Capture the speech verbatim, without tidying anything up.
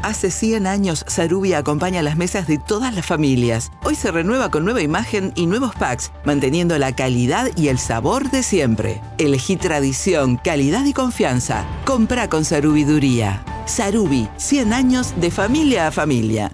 Hace cien años, Sarubi acompaña las mesas de todas las familias. Hoy se renueva con nueva imagen y nuevos packs, manteniendo la calidad y el sabor de siempre. Elegí tradición, calidad y confianza. Comprá con Sarubiduría. Sarubi, cien años de familia a familia.